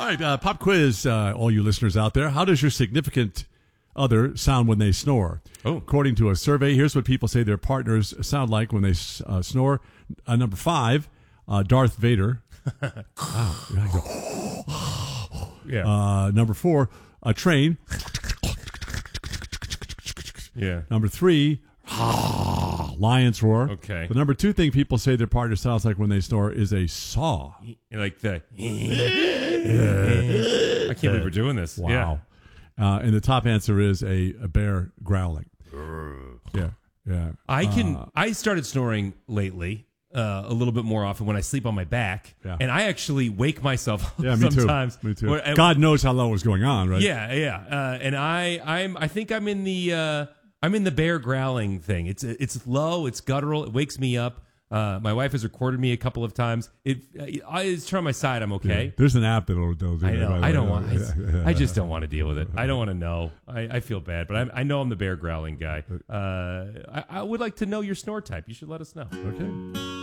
right, pop quiz, all you listeners out there. How does your significant other sound when they snore? Oh. According to a survey, here's what people say their partners sound like when they snore. Number 5, Darth Vader. Wow. Yeah. Number 4, a train. Yeah. Number 3, lion's roar. Okay. The number 2 thing people say their partner sounds like when they snore is a saw. Like the. I can't believe we're doing this. Wow. And the top answer is a bear growling. Yeah. I started snoring lately. A little bit more often when I sleep on my back, and I actually wake myself up sometimes. Me too. God knows how long it was going on, right? Yeah. And I think I'm in the bear growling thing. It's low, it's guttural, it wakes me up. My wife has recorded me a couple of times. It's turn on my side. I'm okay. Yeah. There's an app that'll do that. I know. I don't want. I just don't want to deal with it. I don't want to know. I feel bad, but I know I'm the bear growling guy. I would like to know your snore type. You should let us know. Okay.